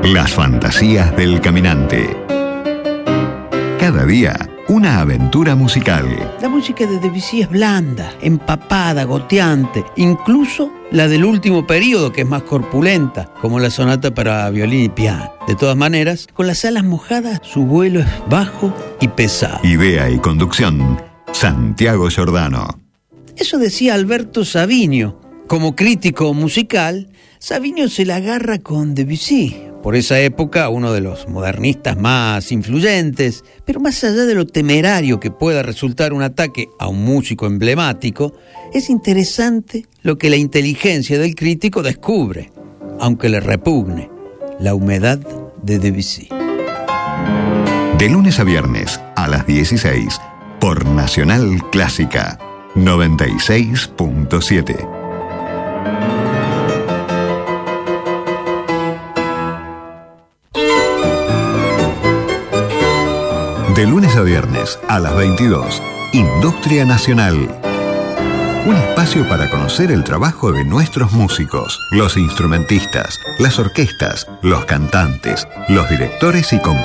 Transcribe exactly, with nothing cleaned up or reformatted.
Las fantasías del caminante. Cada día, una aventura musical. La música de Debussy es blanda, empapada, goteante, incluso la del último periodo, que es más corpulenta, como la sonata para violín y piano. De todas maneras, con las alas mojadas, su vuelo es bajo y pesado. Idea y conducción, Santiago Giordano. Eso decía Alberto Savinio. Como crítico musical, Savinio se la agarra con Debussy. Por esa época, uno de los modernistas más influyentes, pero más allá de lo temerario que pueda resultar un ataque a un músico emblemático, es interesante lo que la inteligencia del crítico descubre, aunque le repugne: la humedad de Debussy. De lunes a viernes a las dieciséis, por Nacional Clásica noventa y seis punto siete. De lunes a viernes a las veintidós, Industria Nacional. Un espacio para conocer el trabajo de nuestros músicos, los instrumentistas, las orquestas, los cantantes, los directores y compositores.